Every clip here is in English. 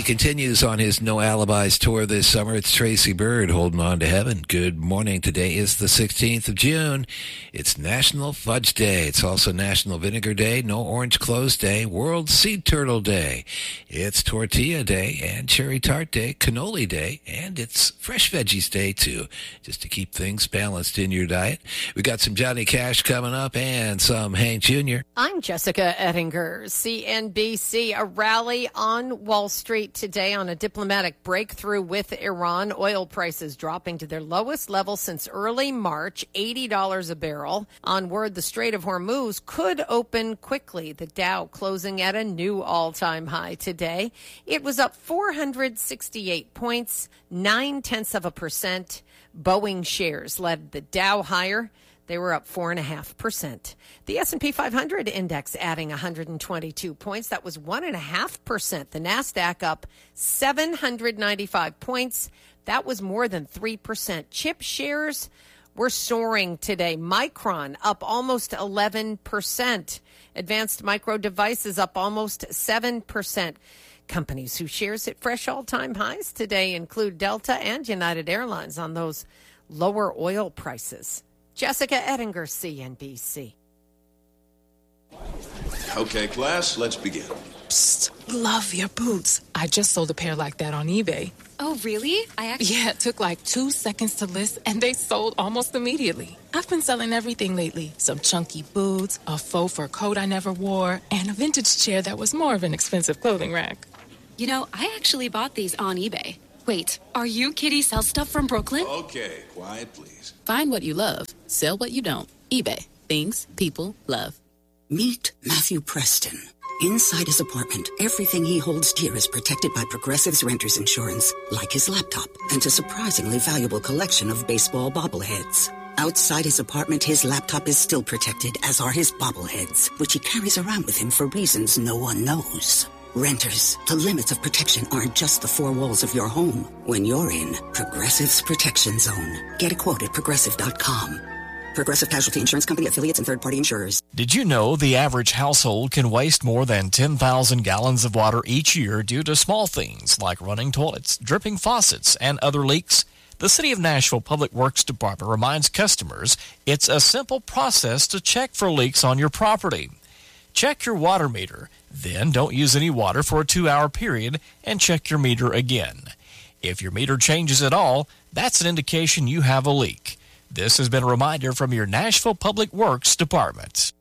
He continues on his No Alibis tour this summer. It's Tracy Bird holding on to heaven. Good morning. Today is the 16th of June. It's National Fudge Day. It's also National Vinegar Day, No Orange Clothes Day, World Sea Turtle Day. It's Tortilla Day and Cherry Tart Day, Cannoli Day, and it's Fresh Veggies Day, too, just to keep things balanced in your diet. We got some Johnny Cash coming up and some Hank Jr. I'm Jessica Ettinger, CNBC. A rally on Wall Street today on a diplomatic breakthrough with Iran. Oil prices dropping to their lowest level since early March, $80 a barrel. On word the Strait of Hormuz could open quickly. The Dow closing at a new all-time high today. It was up 468 points, 0.9%. Boeing shares led the Dow higher. They were up 4.5%. The S&P 500 index adding 122 points. That was 1.5%. The NASDAQ up 795 points. That was more than 3%. Chip shares were soaring today. Micron up almost 11%. Advanced Micro Devices up almost 7%. Companies whose shares hit fresh all-time highs today include Delta and United Airlines on those lower oil prices. Jessica Ettinger, CNBC. Okay, class, let's begin. Psst, love your boots. I just sold a pair like that on eBay. Oh, really? Yeah, it took like 2 seconds to list, and they sold almost immediately. I've been selling everything lately. Some chunky boots, a faux fur coat I never wore, and a vintage chair that was more of an expensive clothing rack. You know, I actually bought these on eBay. Wait, are you Kitty Sell Stuff from Brooklyn? Okay, quiet, please. Find what you love. Sell what you don't. eBay. Things people love. Meet Matthew Preston. Inside his apartment, everything he holds dear is protected by Progressive's Renter's Insurance, like his laptop and a surprisingly valuable collection of baseball bobbleheads. Outside his apartment, his laptop is still protected, as are his bobbleheads, which he carries around with him for reasons no one knows. Renters, the limits of protection aren't just the four walls of your home. When you're in Progressive's Protection Zone. Get a quote at Progressive.com. Progressive Casualty Insurance Company, affiliates, and third-party insurers. Did you know the average household can waste more than 10,000 gallons of water each year due to small things like running toilets, dripping faucets, and other leaks? The City of Nashville Public Works Department reminds customers it's a simple process to check for leaks on your property. Check your water meter, then don't use any water for a 2-hour period and check your meter again. If your meter changes at all, that's an indication you have a leak. This has been a reminder from your Nashville Public Works Department.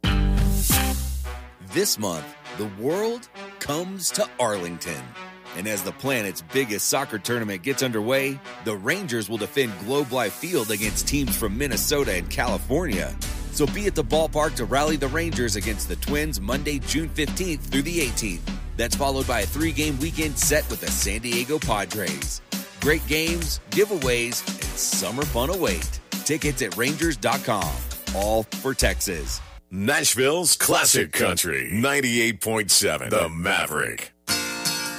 This month, the world comes to Arlington. And as the planet's biggest soccer tournament gets underway, the Rangers will defend Globe Life Field against teams from Minnesota and California. So be at the ballpark to rally the Rangers against the Twins Monday, June 15th through the 18th. That's followed by a 3-game weekend set with the San Diego Padres. Great games, giveaways, and summer fun await. Tickets at Rangers.com. All for Texas. Nashville's Classic Country, 98.7, The Maverick.